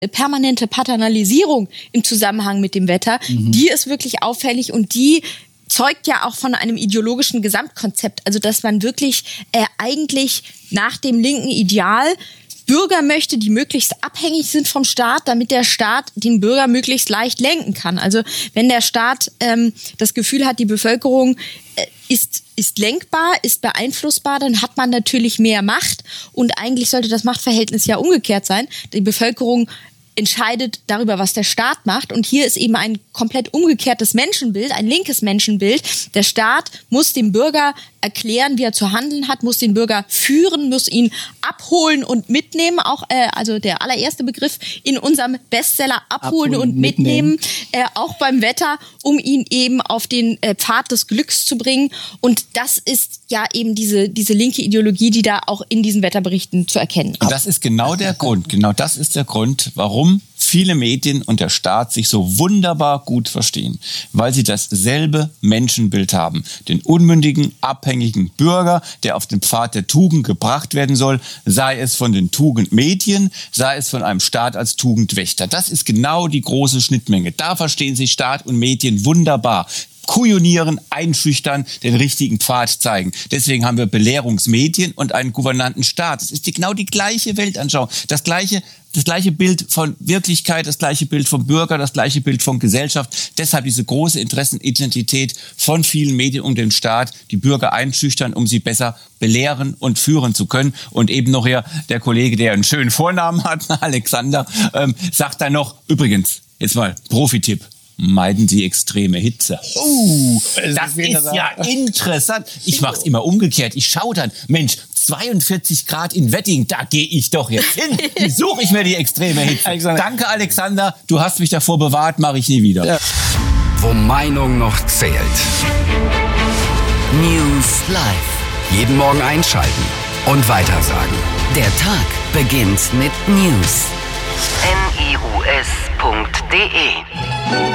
permanente Paternalisierung im Zusammenhang mit dem Wetter, die ist wirklich auffällig und die zeugt ja auch von einem ideologischen Gesamtkonzept. Also dass man wirklich eigentlich nach dem linken Ideal Bürger möchte, die möglichst abhängig sind vom Staat, damit der Staat den Bürger möglichst leicht lenken kann. Also wenn der Staat das Gefühl hat, die Bevölkerung ist lenkbar, ist beeinflussbar, dann hat man natürlich mehr Macht und eigentlich sollte das Machtverhältnis ja umgekehrt sein. Die Bevölkerung entscheidet darüber, was der Staat macht. Und hier ist eben ein komplett umgekehrtes Menschenbild, ein linkes Menschenbild. Der Staat muss dem Bürger erklären, wie er zu handeln hat, muss den Bürger führen, muss ihn abholen und mitnehmen. Auch also der allererste Begriff in unserem Bestseller, abholen und mitnehmen. Auch beim Wetter, um ihn eben auf den Pfad des Glücks zu bringen. Und das ist ja eben diese linke Ideologie, die da auch in diesen Wetterberichten zu erkennen ist. Und das ist genau der Grund. Genau das ist der Grund, warum viele Medien und der Staat sich so wunderbar gut verstehen, weil sie dasselbe Menschenbild haben. Den unmündigen, abhängigen Bürger, der auf den Pfad der Tugend gebracht werden soll, sei es von den Tugendmedien, sei es von einem Staat als Tugendwächter. Das ist genau die große Schnittmenge. Da verstehen sich Staat und Medien wunderbar. Kujonieren, einschüchtern, den richtigen Pfad zeigen. Deswegen haben wir Belehrungsmedien und einen gouvernanten Staat. Es ist genau die gleiche Weltanschauung. Das gleiche Bild von Wirklichkeit, das gleiche Bild vom Bürger, das gleiche Bild von Gesellschaft. Deshalb diese große Interessenidentität von vielen Medien um den Staat, die Bürger einschüchtern, um sie besser belehren und führen zu können. Und eben noch hier der Kollege, der einen schönen Vornamen hat, Alexander, sagt dann noch, übrigens, jetzt mal Profitipp. Meiden Sie extreme Hitze. Das ist ja interessant. Ich mache es immer umgekehrt. Ich schaue dann, Mensch, 42 Grad in Wedding, da gehe ich doch jetzt hin. Suche ich mir die extreme Hitze. Danke, Alexander. Du hast mich davor bewahrt, mache ich nie wieder. Ja. Wo Meinung noch zählt. News Live. Jeden Morgen einschalten und weitersagen. Der Tag beginnt mit News. news.de